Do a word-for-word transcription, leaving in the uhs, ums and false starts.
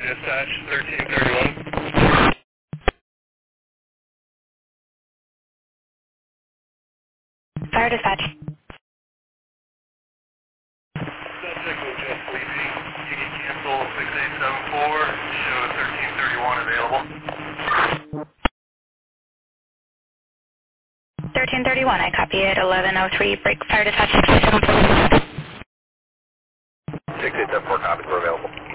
dispatch, thirteen thirty-one. Fire dispatch. Subject was just leaving. You can cancel six eight seven four. Show thirteen thirty-one available. thirteen thirty-one, I copy it. eleven oh three, break fire dispatch six eight seven four. six eight seven four copies, we're available.